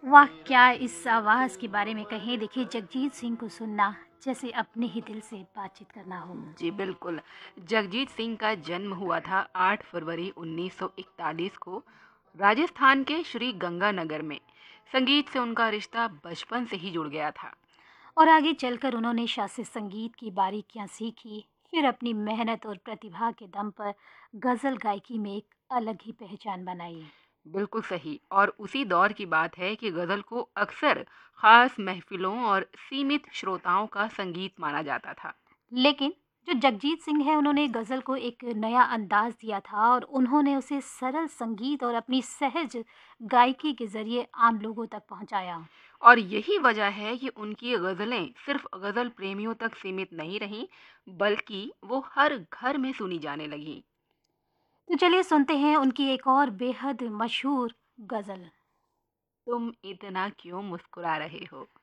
वाह! क्या इस आवाज़ के बारे में कहें, देखिए जगजीत सिंह को सुनना जैसे अपने ही दिल से बातचीत करना हो। जी बिल्कुल। जगजीत सिंह का जन्म हुआ था 8 फरवरी 1941 को राजस्थान के श्री गंगानगर में। संगीत से उनका रिश्ता बचपन से ही जुड़ गया था। और आगे चलकर उन्होंने शास्त्रीय संगीत की बारीकियां सीखी, फिर अपनी मेहनत और प्रतिभा के दम पर गज़ल गायकी में एक अलग ही पहचान बनाई। बिल्कुल सही। और उसी दौर की बात है कि गज़ल को अक्सर ख़ास महफ़िलों और सीमित श्रोताओं का संगीत माना जाता था। लेकिन जो जगजीत सिंह है, उन्होंने गज़ल को एक नया अंदाज़ दिया था और उन्होंने उसे सरल संगीत और अपनी सहज गायकी के ज़रिए आम लोगों तक पहुँचाया। और यही वजह है कि उनकी गज़लें सिर्फ़ गज़ल प्रेमियों तक सीमित नहीं रहीं, बल्कि वो हर घर में सुनी जाने लगीं। तो चलिए सुनते हैं उनकी एक और बेहद मशहूर गज़ल। तुम इतना क्यों मुस्कुरा रहे हो?